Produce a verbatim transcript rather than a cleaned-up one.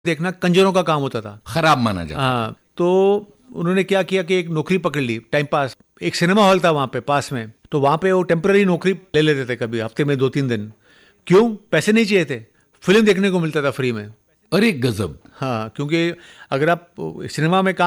देखना कंजरों का काम होता था, खराब माना जाता। हाँ, तो उन्होंने क्या किया कि एक नौकरी पकड़ ली टाइम पास। एक सिनेमा हॉल था वहाँ पे पास में, तो वहाँ पे वो टेम्पररी नौकरी ले लेते थे, कभी हफ्ते में दो तीन दिन। क्यों? पैसे नहीं चाहिए थे, फिल्म देखने को मिलता था फ्री में। अरे गजब। हाँ, क्योंकि अगर आप सिनेमा में काम